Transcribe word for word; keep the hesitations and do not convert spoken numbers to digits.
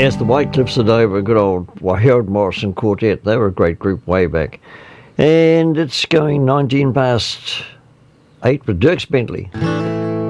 Yes, the White Cliffs of Dover, good old Harold Morrison Quartet. They were a great group way back. And it's going nineteen past eight with Dirks Bentley.